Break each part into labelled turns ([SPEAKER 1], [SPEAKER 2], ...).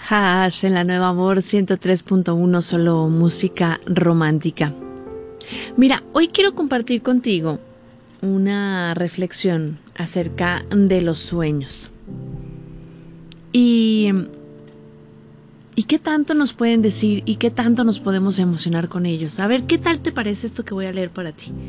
[SPEAKER 1] Hash en la Nueva Amor 103.1, solo música romántica. Mira, hoy quiero compartir contigo una reflexión acerca de los sueños. Y qué tanto nos pueden decir y qué tanto nos podemos emocionar con ellos. A ver, ¿qué tal te parece esto que voy a leer para ti?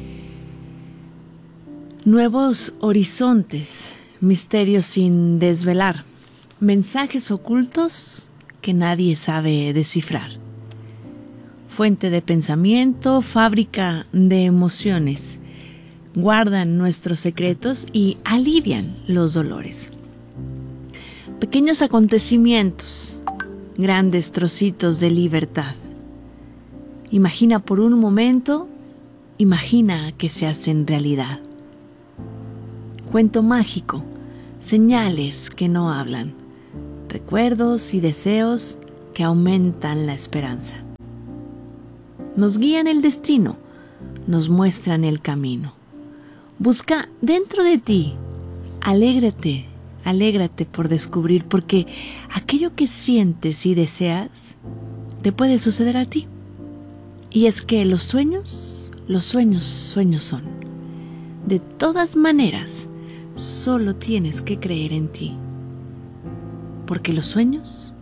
[SPEAKER 1] Nuevos horizontes, misterios sin desvelar, mensajes ocultos que nadie sabe descifrar. Fuente de pensamiento, fábrica de emociones, guardan nuestros secretos y alivian los dolores. Pequeños acontecimientos, grandes trocitos de libertad. Imagina por un momento, imagina que se hacen realidad. Cuento mágico, señales que no hablan, recuerdos y deseos que aumentan la esperanza. Nos guían el destino, nos muestran el camino. Busca dentro de ti, alégrate por descubrir, porque aquello que sientes y deseas te puede suceder a ti. Y es que los sueños son. De todas maneras, solo tienes que creer en ti. Porque los sueños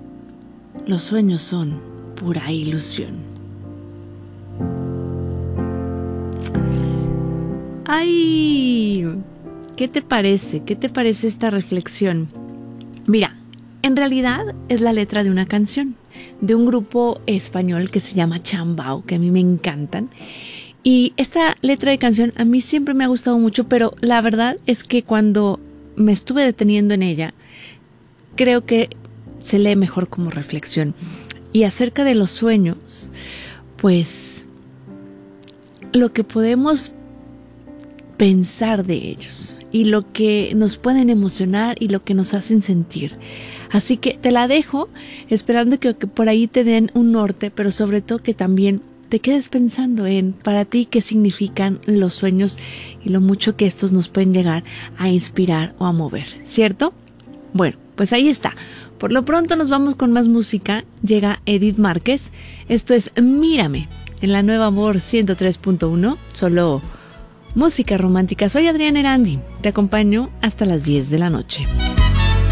[SPEAKER 1] son pura ilusión. ¡Ay! ¿Qué te parece? ¿Qué te parece esta reflexión? Mira, en realidad es la letra de una canción de un grupo español que se llama Chambao, que a mí me encantan. Y esta letra de canción a mí siempre me ha gustado mucho, pero la verdad es que cuando me estuve deteniendo en ella, creo que se lee mejor como reflexión. Y acerca de los sueños, pues lo que podemos pensar de ellos y lo que nos pueden emocionar y lo que nos hacen sentir. Así que te la dejo esperando que por ahí te den un norte, pero sobre todo que también te quedes pensando en para ti qué significan los sueños y lo mucho que estos nos pueden llegar a inspirar o a mover, ¿cierto? Bueno, pues ahí está. Por lo pronto nos vamos con más música. Llega Edith Márquez. Esto es Mírame en la Nueva Amor 103.1, solo música romántica. Soy Adriana Erandi. Te acompaño hasta las 10 de la noche.